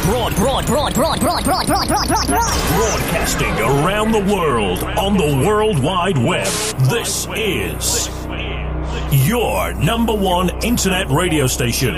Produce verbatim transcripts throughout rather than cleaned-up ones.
Broad, broad, broad, broad, broad, broad, broad, broad, broad, broad. Broadcasting around the world on the World Wide Web. This is your number one internet radio station.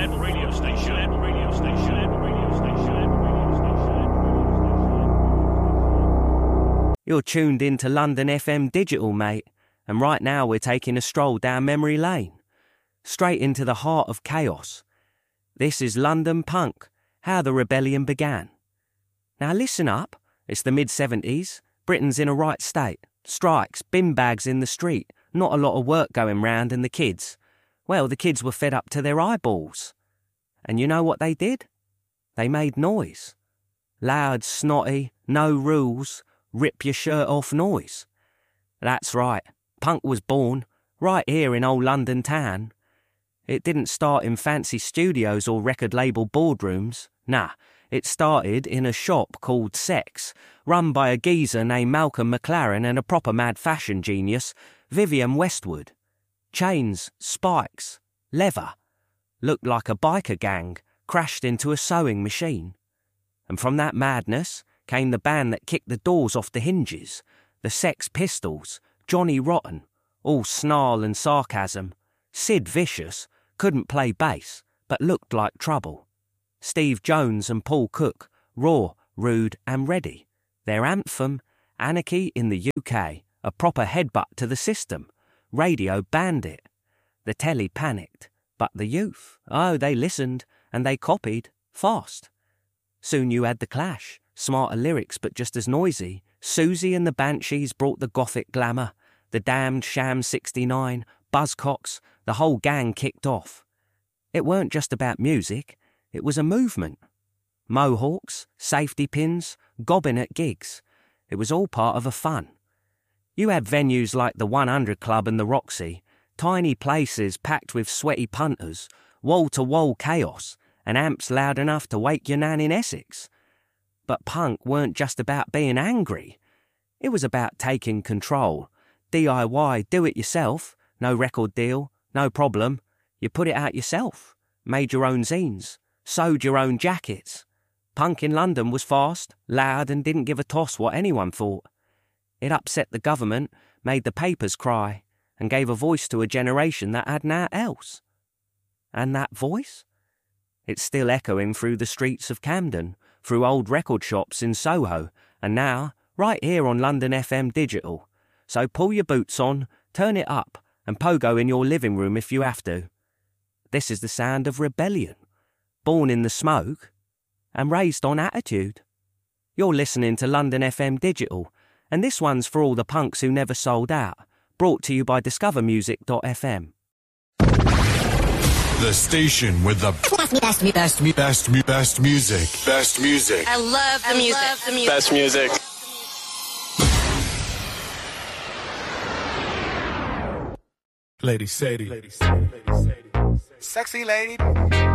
You're tuned into London F M Digital, mate, and right now we're taking a stroll down memory lane, straight into the heart of chaos. This is London Punk, how the rebellion began. Now listen up, it's the mid-seventies, Britain's in a right state, strikes, bin bags in the street, not a lot of work going round, and the kids, well, the kids were fed up to their eyeballs. And you know what they did? They made noise. Loud, snotty, no rules, rip your shirt off noise. That's right, punk was born right here in old London town. It didn't start in fancy studios or record label boardrooms. Nah, it started in a shop called Sex, run by a geezer named Malcolm McLaren and a proper mad fashion genius, Vivienne Westwood. Chains, spikes, leather. Looked like a biker gang crashed into a sewing machine. And from that madness came the band that kicked the doors off the hinges, the Sex Pistols, Johnny Rotten, all snarl and sarcasm. Sid Vicious couldn't play bass, but looked like trouble. Steve Jones and Paul Cook, raw, rude and ready. Their anthem, Anarchy in the U K, a proper headbutt to the system. Radio banned it. The telly panicked, but the youth, oh, they listened and they copied, fast. Soon you had the Clash, smarter lyrics but just as noisy. Susie and the Banshees brought the gothic glamour. The damned Sham sixty-nine, Buzzcocks, the whole gang kicked off. It weren't just about music, it was a movement. Mohawks, safety pins, gobbing at gigs. It was all part of a fun. You had venues like the one hundred Club and the Roxy, tiny places packed with sweaty punters, wall-to-wall chaos, and amps loud enough to wake your nan in Essex. But punk weren't just about being angry. It was about taking control. D I Y, do it yourself, no record deal, no problem. You put it out yourself, made your own zines, sewed your own jackets. Punk in London was fast, loud and didn't give a toss what anyone thought. It upset the government, made the papers cry, and gave a voice to a generation that had naught else. And that voice? It's still echoing through the streets of Camden, through old record shops in Soho, and now, right here on London F M Digital. So pull your boots on, turn it up, and pogo in your living room if you have to. This is the sound of rebellion, born in the smoke and raised on attitude. You're listening to London F M Digital, and this one's for all the punks who never sold out, brought to you by discover music dot f m. The station with the best, best, best, best, best, best music. Best music. I love the I music. Love the music. Best music. Lady Sadie. Sexy lady.